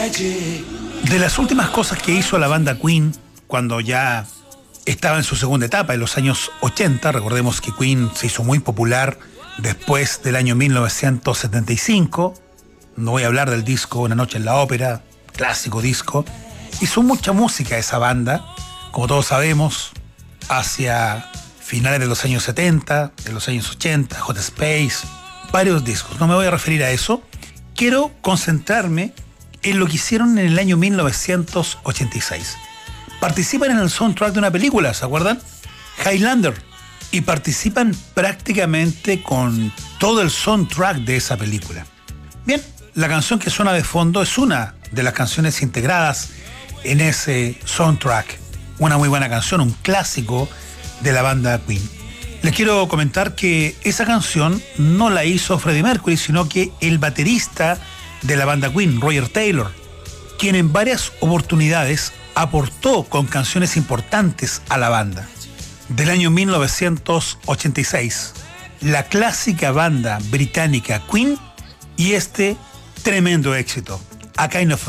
De las últimas cosas que hizo la banda Queen cuando ya estaba en su segunda etapa, en los años 80, recordemos que Queen se hizo muy popular después del año 1975, no voy a hablar del disco Una noche en la ópera, clásico disco, hizo mucha música esa banda, como todos sabemos, hacia finales de los años 70, de los años 80, Hot Space, varios discos, no me voy a referir a eso, quiero concentrarme en lo que hicieron en el año 1986. Participan en el soundtrack de una película, ¿se acuerdan? Highlander. Y participan prácticamente con todo el soundtrack de esa película. Bien, la canción que suena de fondo es una de las canciones integradas en ese soundtrack. Una muy buena canción, un clásico de la banda Queen. Les quiero comentar que esa canción no la hizo Freddie Mercury, sino que el baterista de la banda Queen, Roger Taylor, quien en varias oportunidades aportó con canciones importantes a la banda. Del año 1986, la clásica banda británica Queen y este tremendo éxito, A Kind of